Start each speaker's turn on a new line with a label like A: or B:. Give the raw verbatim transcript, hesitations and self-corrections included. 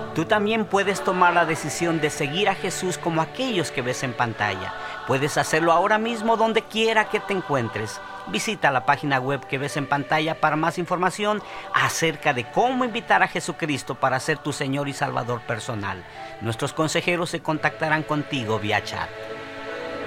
A: Tú también puedes tomar la decisión de seguir a Jesús como aquellos que ves en pantalla. Puedes hacerlo ahora mismo donde quiera que te encuentres. Visita la página web que ves en pantalla para más información acerca de cómo invitar a Jesucristo para ser tu Señor y Salvador personal. Nuestros consejeros se contactarán contigo vía chat.